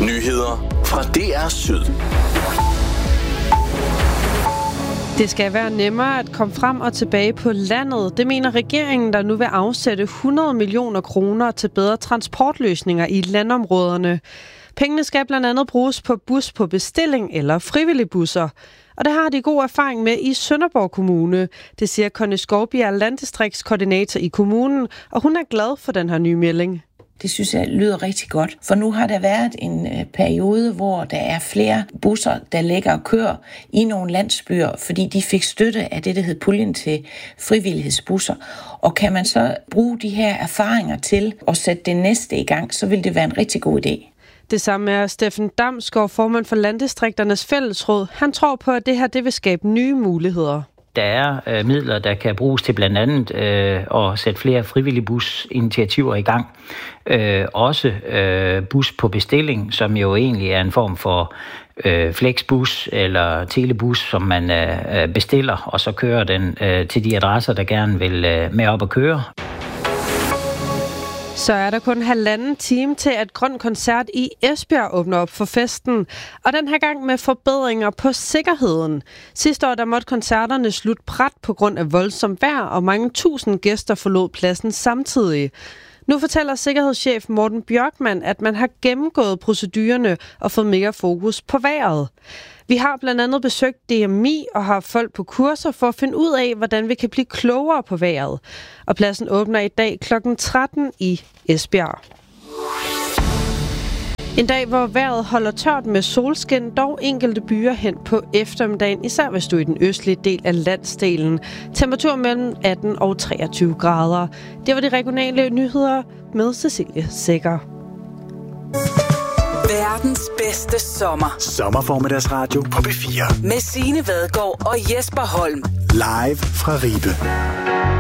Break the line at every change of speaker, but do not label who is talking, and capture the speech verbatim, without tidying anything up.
Nyheder fra D R Syd.
Det skal være nemmere at komme frem og tilbage på landet. Det mener regeringen, der nu vil afsætte hundrede millioner kroner til bedre transportløsninger i landområderne. Pengene skal blandt andet bruges på bus på bestilling eller frivillige busser. Og det har de god erfaring med i Sønderborg Kommune. Det siger Conny Skovbjerg, landdistriktskoordinator i kommunen, og hun er glad for den her nye melding.
Det synes jeg lyder rigtig godt, for nu har der været en periode, hvor der er flere busser, der ligger og kører i nogle landsbyer, fordi de fik støtte af det, der hed puljen til frivillighedsbusser. Og kan man så bruge de her erfaringer til at sætte det næste i gang, så vil det være en rigtig god idé.
Det samme er Steffen Damsgaard, formand for Landdistrikternes Fællesråd. Han tror på, at det her det vil skabe nye muligheder.
Der er øh, midler, der kan bruges til blandt andet øh, at sætte flere frivillige businitiativer i gang. Øh, også øh, bus på bestilling, som jo egentlig er en form for øh, flexbus eller telebus, som man øh, bestiller, og så kører den øh, til de adresser, der gerne vil øh, med op at køre.
Så er der kun halvanden time til, at Grøn Koncert i Esbjerg åbner op for festen. Og den her gang med forbedringer på sikkerheden. Sidste år der måtte koncerterne slutte brat på grund af voldsomt vejr, og mange tusind gæster forlod pladsen samtidig. Nu fortæller sikkerhedschef Morten Bjørkman, at man har gennemgået procedurerne og fået mere fokus på vejret. Vi har blandt andet besøgt D M I og har folk på kurser for at finde ud af, hvordan vi kan blive klogere på vejret. Og pladsen åbner i dag klokken tretten i Esbjerg. En dag, hvor vejret holder tørt med solskin, dog enkelte byer hen på eftermiddagen, især hvis du er i den østlige del af landsdelen. Temperatur mellem atten og treogtyve grader. Det var de regionale nyheder med Cecilie Sækker.
Verdens bedste sommer.
Sommerformiddagsradio på P fire.
Med Signe Vadgaard og Jesper Holm.
Live fra Ribe.